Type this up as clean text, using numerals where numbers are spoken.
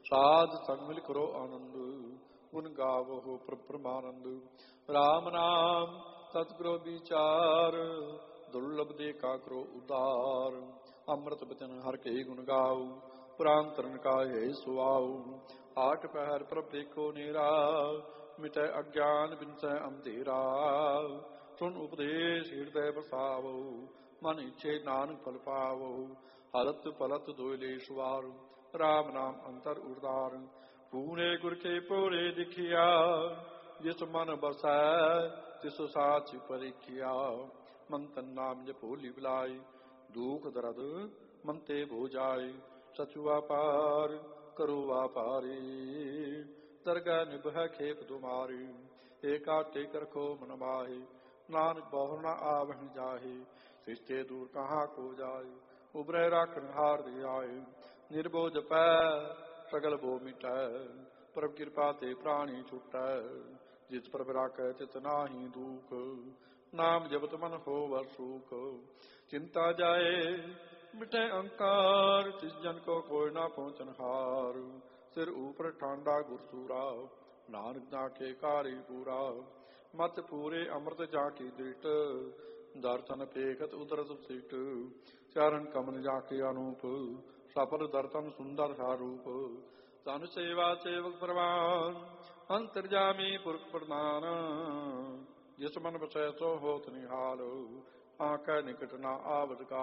ਸਾਧ ਸੰਗ ਮਿਲ ਕਰੋ ਆਨੰਦ, ਗੁਣ ਗਾਵੋ ਪ੍ਰਮਾਨੰਦ। ਰਾਮ ਨਾਮ ਸਤਿਗੁਰੂ ਵਿਚਾਰ, ਦੁਰਲਭ ਦੇ ਕਾ ਕਰੋ ਉਦਾਰ। ਅੰਮ੍ਰਿਤ ਬਚਨ ਹਰ ਕੇ ਗੁਣ ਗਾਉ, ਪੁਰਾਨ ਤਰਨ ਕਾਏ ਸੁਆਉ। ਆਠ ਪਹਿਰ ਪ੍ਰਭ ਦੇਖੋ ਨੇਰਾ, ਮਿਟੈ ਅਗਿਆਨ ਬਿਨਸੈ ਅੰਧੇਰਾ। ਸੁਨ ਉਪਦੇਸ਼ ਹਿਰਦੈ ਬਸਾਵੋ, ਮਨ ਇੱਛੇ ਨਾਨਕ ਫਲ ਪਾਵੋ। ਹਲਤ ਪਲਤ ਦੋਇਲੇ ਸੁਵਾਰ, ਰਾਮ ਨਾਮ ਅੰਤਰ ਉਰਦਾਰ। ਪੂਰੇ ਗੁਰ ਕੇ ਪੂਰੇ ਦਿਖਿਆ, ਜਿਸ ਮਨ ਬਸੈ ਤਿਸ ਸਾਚ ਪਰਿਖਿਆ। ਮਨ ਤਨ ਨਾਮ ਜਪੋ ਲਿਵਲਾਈ, ਦੁਖ ਦਰਦ ਮਨ ਤੇ ਭੋ ਜਾਏ। ਸਚੁਆ ਪਾਰ ਕਰੋ ਵਾਪਾਰੀ, ਦਰਗਹਿ ਨਿਭੈ ਖੇਪ ਤੁਮਾਰੀ। ਏਕਾ ਟੇਕ ਰਖੋ ਮਨ ਮਾਹੀ, ਨਾਨਕ ਬਹੁ ਨ ਆਵਹਿ ਜਾਹੀ। ਸਿਸ਼ਟੇ ਦੂਰ ਕਹਾਂ ਕੋ ਜਾਏ, ਉਬਰੈ ਰਾਖਣ ਹਾਰ ਦੇ ਆਏ। ਨਿਰਭਉ ਜਪੈ ਸਗਲ ਭੋ ਮਿਟੈ, ਪ੍ਰਭ ਕਿਰਪਾ ਤੇ ਪ੍ਰਾਣੀ ਛੁਟੈ। ਜਿਸ ਪ੍ਰਭ ਰਾਖੈ ਤਿਤ ਨਾਹੀ ਦੂਖ, ਨਾਮ ਜਪਤ ਮਨ ਹੋਵੈ ਸੂਖ। ਚਿੰਤਾ ਜਾਏ ਮਿਟੈ ਅਹੰਕਾਰ, ਤਿਸ ਜਨ ਕੋ ਕੋਈ ਨਾ ਪਹੁੰਚਨ ਹਾਰ। ਸਿਰ ਉਪਰ ਠਾਂਡਾ ਗੁਰਸੂਰਾ, ਨਾਨਕ ਜਾ ਕੇ ਕਾਰੀ ਪੂਰਾ। ਮਤ ਪੂਰੇ ਅੰਮ੍ਰਿਤ ਜਾ ਕੀ ਦ੍ਰਿਟ, ਦਰਸ਼ਨ ਪੇਖਤ ਉਦਰਤ ਸਿਟ। ਚਰਨ ਕਮਲ ਜਾ ਕੇ ਅਨੂਪ, ਸਫਲ ਦਰਸ਼ਨ ਸੁੰਦਰ ਸਾਰੂਪ। ਤਨ ਸੇਵਾ ਸੇਵਕ ਪ੍ਰਵਾਨ, ਅੰਤਰਜਾਮੀ ਪੁਰਖ ਪ੍ਰਧਾਨ। ਜਿਸ ਮਨ ਬਸੈ ਸੋ ਹੋਤ ਨਿਹਾਲ, ਆਂਕੈ ਨਿਕਟ ਨਾ ਆਵਤ ਕਾਲ।